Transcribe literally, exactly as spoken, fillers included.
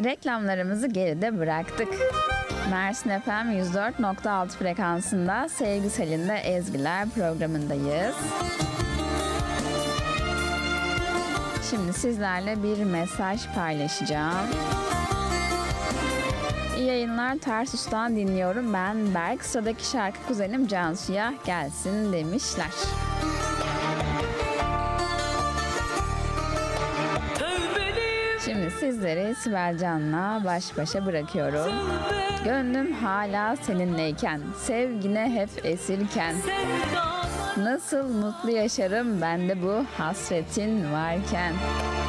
Reklamlarımızı geride bıraktık. Mersin F M yüz dört nokta altı frekansında Sevgi Selin'de Ezgiler programındayız. Şimdi sizlerle bir mesaj paylaşacağım. İyi yayınlar, Tarsus'tan dinliyorum. Ben Berk. Sıradaki şarkı kuzenim Cansu'ya gelsin demişler. Şimdi sizleri Sibel Can'la baş başa bırakıyorum. Gönlüm hala seninleyken, sevgine hep esirken, nasıl mutlu yaşarım ben de bu hasretin varken.